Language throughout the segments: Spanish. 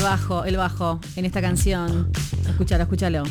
el bajo en esta canción. Escúchalo.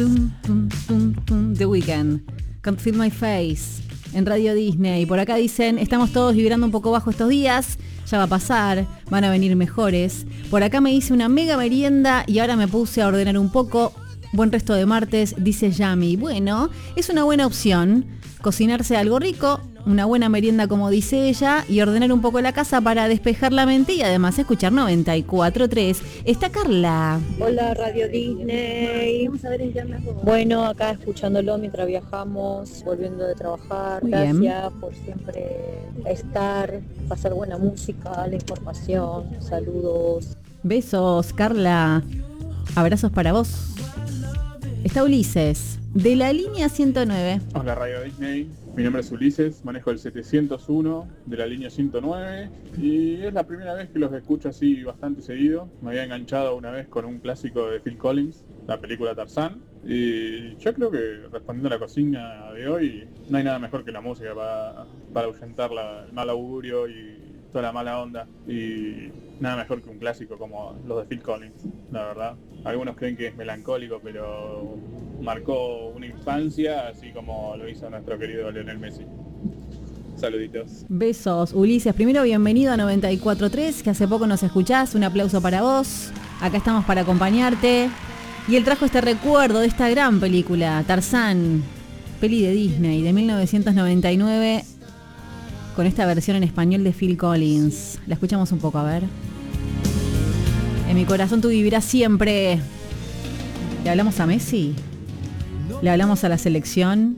The Weeknd, Can't Feel My Face, en Radio Disney. Por acá dicen, estamos todos vibrando un poco bajo estos días, ya va a pasar, van a venir mejores. Por acá me hice una mega merienda y ahora me puse a ordenar un poco. Buen resto de martes, dice Yami. Bueno, es una buena opción cocinarse algo rico, una buena merienda como dice ella, y ordenar un poco la casa para despejar la mente y además escuchar 94.3. Está Carla. Hola Radio Disney. Bueno, acá escuchándolo mientras viajamos, volviendo de trabajar. Muy Gracias bien. por siempre estar, pasar buena música, la información. Saludos. Besos, Carla. Abrazos para vos. Está Ulises, de la línea 109. Hola Radio Disney, mi nombre es Ulises, manejo el 701 de la línea 109 y es la primera vez que los escucho así bastante seguido. Me había enganchado una vez con un clásico de Phil Collins, la película Tarzán, y yo creo que respondiendo a la consigna de hoy, no hay nada mejor que la música para ahuyentar el mal augurio y toda la mala onda, y nada mejor que un clásico como los de Phil Collins, la verdad. Algunos creen que es melancólico, pero marcó una infancia, así como lo hizo nuestro querido Lionel Messi. Saluditos. Besos, Ulises. Primero, bienvenido a 94.3, que hace poco nos escuchás. Un aplauso para vos. Acá estamos para acompañarte. Y él trajo este recuerdo de esta gran película, Tarzán, peli de Disney, de 1999, con esta versión en español de Phil Collins. La escuchamos un poco, a ver. En mi corazón tú vivirás siempre. ¿Le hablamos a Messi? ¿Le hablamos a la selección?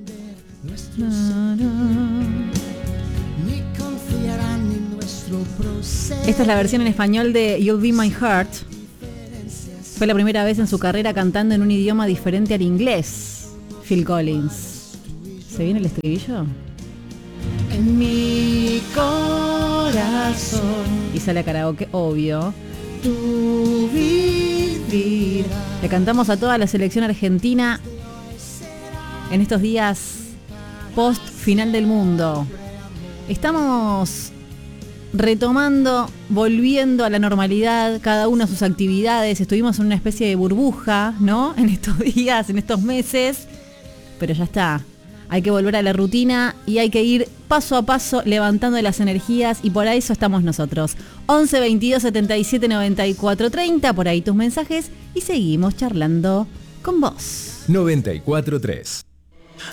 Esta es la versión en español de You'll Be My Heart. Fue la primera vez en su carrera cantando en un idioma diferente al inglés. Phil Collins. ¿Se viene el estribillo? En mi corazón. Y sale a karaoke, obvio. Tu vivir. Le cantamos a toda la selección argentina en estos días post final del mundo. Estamos retomando, volviendo a la normalidad, cada uno a sus actividades. Estuvimos en una especie de burbuja, ¿no? En estos días, en estos meses, pero ya está. Hay que volver a la rutina y hay que ir paso a paso levantando las energías, y por eso estamos nosotros. 11 22 77 94 30, por ahí tus mensajes y seguimos charlando con vos. 94.3